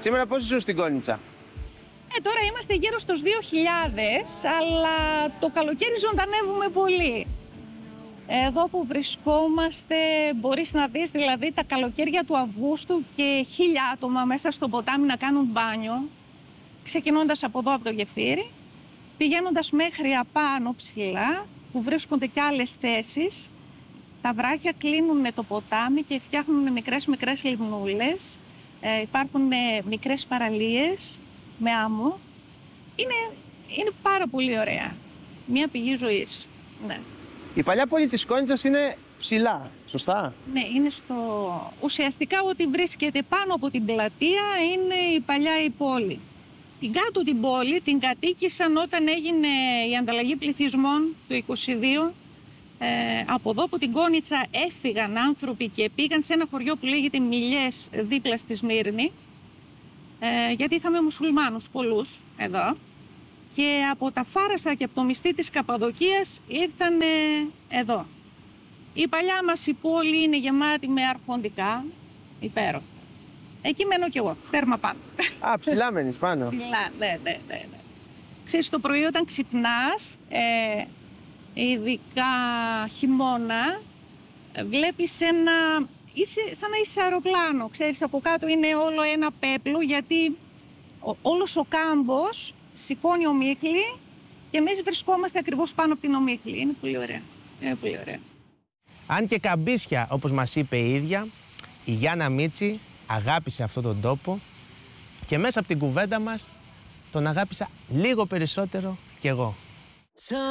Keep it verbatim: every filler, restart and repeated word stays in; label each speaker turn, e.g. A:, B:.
A: Σήμερα πώς ζουν στην Κόνιτσα?
B: Ε, τώρα είμαστε γύρω στους δύο χιλιάδες, αλλά το καλοκαίρι ζωντανεύουμε πολύ. Εδώ που βρισκόμαστε μπορείς να δεις δηλαδή τα καλοκαίρια του Αυγούστου και χίλια άτομα μέσα στο ποτάμι να κάνουν μπάνιο, ξεκινώντας από εδώ από το γεφύρι, πηγαίνοντας μέχρι απάνω ψηλά, που βρίσκονται και άλλες θέσεις. Τα βράχια κλείνουν το ποτάμι και φτιάχνουν μικρές μικρές λιμνούλες. Ε, υπάρχουν μικρές παραλίες με άμμο. Είναι, είναι πάρα πολύ ωραία. Μια πηγή ζωής. Ναι.
A: Η παλιά πόλη της Κόνιτσας είναι ψηλά, σωστά?
B: Ναι, είναι στο... Ουσιαστικά ό,τι βρίσκεται πάνω από την πλατεία είναι η παλιά η πόλη. Την κάτω την πόλη την κατοίκησαν όταν έγινε η ανταλλαγή πληθυσμών το είκοσι δύο. Ε, από εδώ από την Κόνιτσα έφυγαν άνθρωποι και πήγαν σε ένα χωριό που λέγεται Μιλιές δίπλα στη Σμύρνη, ε, γιατί είχαμε μουσουλμάνους πολλούς εδώ, και από τα Φάρασα και από το μισθή της Καπαδοκίας ήρθαν ε, εδώ. Η παλιά μας η πόλη είναι γεμάτη με αρχοντικά, υπέροχα. Εκεί μένω κι εγώ, τέρμα πάνω.
A: Α, ψηλά μένεις πάνω.
B: Ψηλά, ναι, ναι, ναι, ναι. Ξέρεις, το πρωί όταν ξυπνάς, ε, ειδικά χειμώνα, βλέπεις ένα... Είσαι σαν να είσαι αεροπλάνο, ξέρεις, από κάτω είναι όλο ένα πέπλο, γιατί ο, όλος ο κάμπος σηκώνει ομίχλη και εμείς βρισκόμαστε ακριβώς πάνω από την ομίχλη. Είναι πολύ ωραία. Είναι πολύ ωραία.
C: Αν και καμπίσια, όπως μας είπε η ίδια, η Γιάννα Μίτσι αγάπησε αυτόν τον τόπο και μέσα από την κουβέντα μας τον αγάπησα λίγο περισσότερο κι εγώ.